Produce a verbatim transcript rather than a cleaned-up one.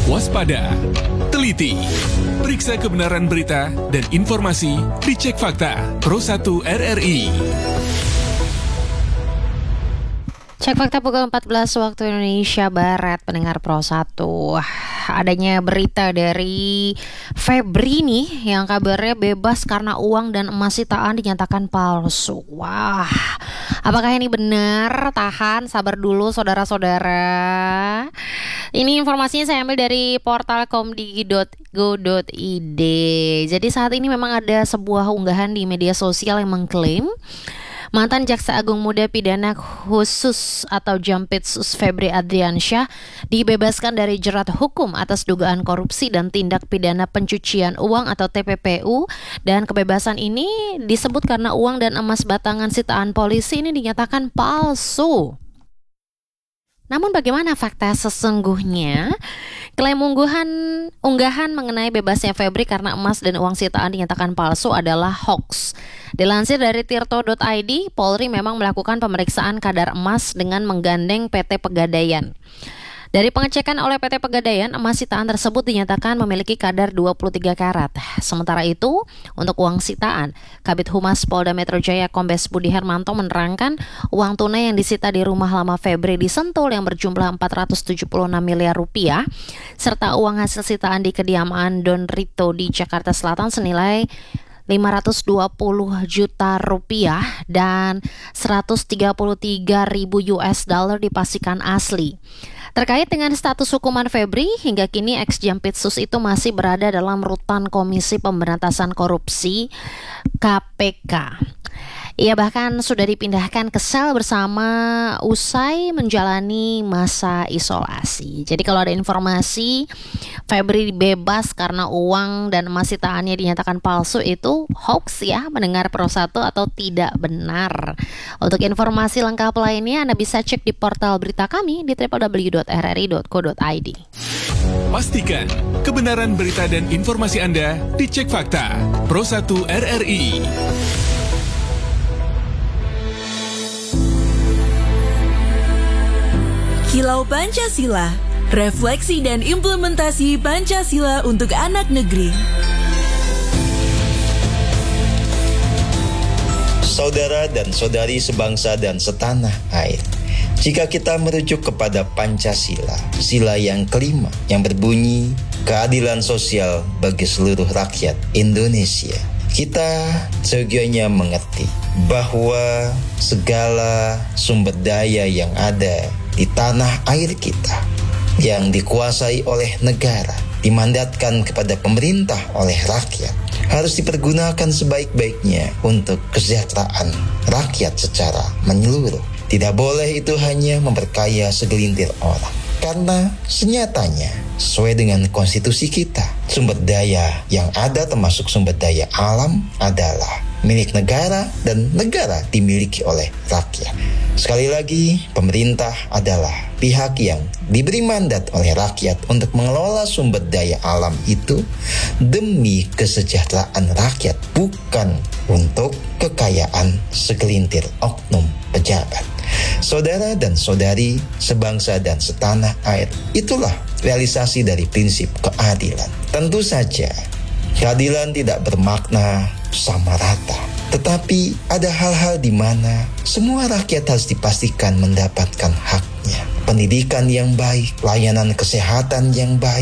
Waspada, teliti, periksa kebenaran berita dan informasi di Cek Fakta Pro satu R R I. Cek Fakta pukul empat belas waktu Indonesia Barat, pendengar Pro satu. Adanya berita dari Febri nih yang kabarnya bebas karena uang dan emas sitaan dinyatakan palsu. Wah, apakah ini benar? Tahan, sabar dulu saudara-saudara. Ini informasinya saya ambil dari portal komdigi dot go dot i d. Jadi saat ini memang ada sebuah unggahan di media sosial yang mengklaim mantan Jaksa Agung Muda Pidana Khusus atau Jampitsus Febri Adriansyah dibebaskan dari jerat hukum atas dugaan korupsi dan tindak pidana pencucian uang atau T P P U, dan kebebasan ini disebut karena uang dan emas batangan sitaan polisi ini dinyatakan palsu. Namun bagaimana fakta sesungguhnya? Klaim unggahan, unggahan mengenai bebasnya Febri karena emas dan uang sitaan dinyatakan palsu adalah hoax. Dilansir dari tirto dot i d, Polri memang melakukan pemeriksaan kadar emas dengan menggandeng P T Pegadaian. Dari pengecekan oleh P T Pegadaian, emas sitaan tersebut dinyatakan memiliki kadar dua puluh tiga karat. Sementara itu, untuk uang sitaan, Kabid Humas Polda Metro Jaya Kombes Budi Hermanto menerangkan uang tunai yang disita di rumah lama Febri di Sentul yang berjumlah empat ratus tujuh puluh enam miliar rupiah, serta uang hasil sitaan di kediaman Don Rito di Jakarta Selatan senilai lima ratus dua puluh juta rupiah dan seratus tiga puluh tiga ribu U S dollar dipastikan asli. Terkait dengan status hukuman Febri, hingga kini ex-Jampitsus itu masih berada dalam rutan Komisi Pemberantasan Korupsi K P K. Ia bahkan sudah dipindahkan ke sel bersama usai menjalani masa isolasi. Jadi kalau ada informasi Febri bebas karena uang dan emas sitaannya dinyatakan palsu, itu hoax ya, mendengar Pro satu, atau tidak benar. Untuk informasi lengkap lainnya Anda bisa cek di portal berita kami di w w w dot r r i dot co dot i d. Pastikan kebenaran berita dan informasi Anda di Cek Fakta Pro satu R R I. Kilau Pancasila, refleksi dan implementasi Pancasila untuk anak negeri. Saudara dan saudari sebangsa dan setanah air, jika kita merujuk kepada Pancasila, sila yang kelima yang berbunyi keadilan sosial bagi seluruh rakyat Indonesia, kita seyogianya mengerti bahwa segala sumber daya yang ada di tanah air kita yang dikuasai oleh negara, dimandatkan kepada pemerintah oleh rakyat, harus dipergunakan sebaik-baiknya untuk kesejahteraan rakyat secara menyeluruh. Tidak boleh itu hanya memperkaya segelintir orang, karena senyatanya sesuai dengan konstitusi kita, sumber daya yang ada termasuk sumber daya alam adalah milik negara dan negara dimiliki oleh rakyat. Sekali lagi, pemerintah adalah pihak yang diberi mandat oleh rakyat untuk mengelola sumber daya alam itu demi kesejahteraan rakyat, bukan untuk kekayaan segelintir oknum pejabat. Saudara dan saudari sebangsa dan setanah air, itulah realisasi dari prinsip keadilan. Tentu saja, keadilan tidak bermakna sama rata, tetapi ada hal-hal di mana semua rakyat harus dipastikan mendapatkan haknya. Pendidikan yang baik, layanan kesehatan yang baik,